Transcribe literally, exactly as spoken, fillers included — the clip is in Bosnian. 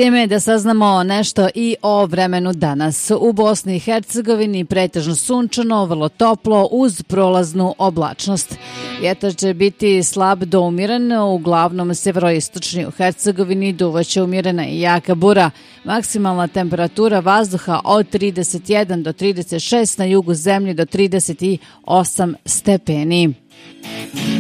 Vrijeme je da saznamo nešto i o vremenu danas. U Bosni i Hercegovini pretežno sunčano, vrlo toplo uz prolaznu oblačnost. Vjetar će biti slab do umjeren, uglavnom severoistočni. U Hercegovini duvaće umjerena i jaka bura. Maksimalna temperatura vazduha od trideset jedan do trideset šest, na jugu zemlje do trideset osam stepeni.